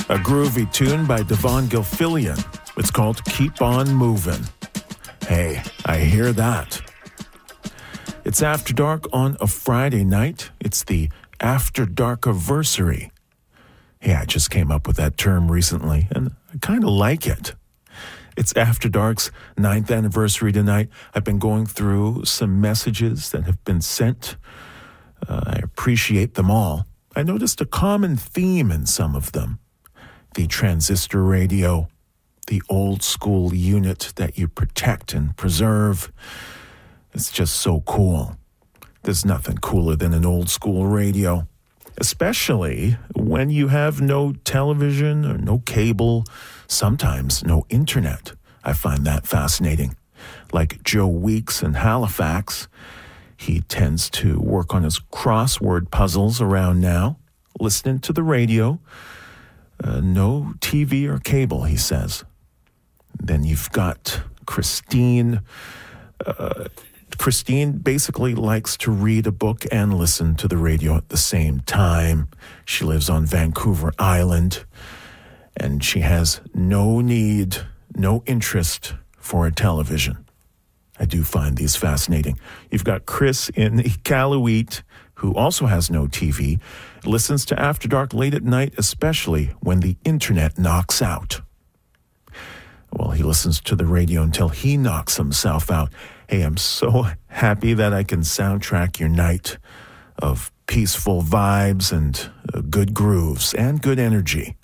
A groovy tune by Devon Gilfillian. It's called Keep On Movin'. Hey, I hear that. It's After Dark on a Friday night. It's the After Dark-iversary. Yeah, I just came up with that term recently, and I kind of like it. It's After Dark's 9th anniversary tonight. I've been going through some messages that have been sent. I appreciate them all. I noticed a common theme in some of them. The transistor radio, the old school unit that you protect and preserve. It's just so cool. There's nothing cooler than an old school radio, especially when you have no television or no cable, sometimes no internet. I find that fascinating. Like Joe Weeks in Halifax, he tends to work on his crossword puzzles around now, listening to the radio. No TV or cable, he says. Then you've got Christine. Christine basically likes to read a book and listen to the radio at the same time. She lives on Vancouver Island, and she has no need, no interest for a television. I do find these fascinating. You've got Chris in Iqaluit, who also has no TV, listens to After Dark late at night, especially when the internet knocks out. Well, he listens to the radio until he knocks himself out. Hey, I'm so happy that I can soundtrack your night of peaceful vibes and good grooves and good energy.